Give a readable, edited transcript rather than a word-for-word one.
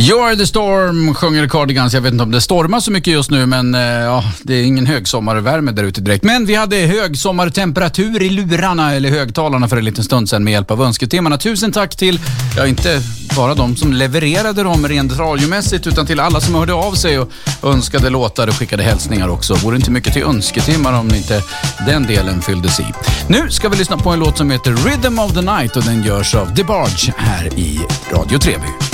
You're the Storm sjunger Cardigans. Jag vet inte om det stormar så mycket just nu, men det är ingen högsommarvärme där ute direkt. Men vi hade högsommartemperatur i lurarna eller högtalarna för en liten stund sedan med hjälp av önsketemana. Tusen tack till, inte bara de som levererade dem rent radiomässigt, utan till alla som hörde av sig och önskade låtar och skickade hälsningar också. Vore inte mycket till önsketimmar om inte den delen fylldes i. Nu ska vi lyssna på en låt som heter Rhythm of the Night och den görs av The Barge här i Radio Treby.